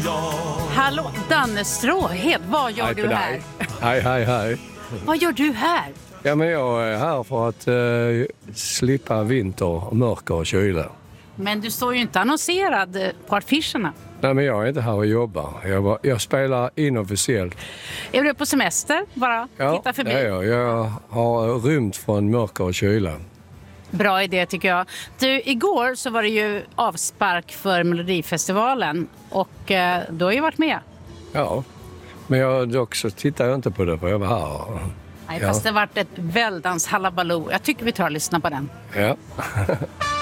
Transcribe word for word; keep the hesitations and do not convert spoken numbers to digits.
jag. Hallå, Danne Stråhed, vad gör Hej du på här? dig. Hej, hej, hej. Vad gör du här? Ja, men jag är här för att eh, slippa vinter, mörker och kyla. Men du står ju inte annonserad eh, på affischerna. Nej, men jag är inte här och jobbar. Jag, bara, jag spelar inofficiellt. Är du på semester? Bara Ja, titta förbi. det är jag. Jag har rymt från mörker och kyla. Bra idé tycker jag. Du, igår så var det ju avspark för Melodifestivalen och eh, du har ju varit med. Ja, men jag, dock så tittar jag inte på det för jag var här. Nej, Ja. fast det har varit ett väldans halabaloo. Jag tycker vi tar och lyssnar på den. Ja.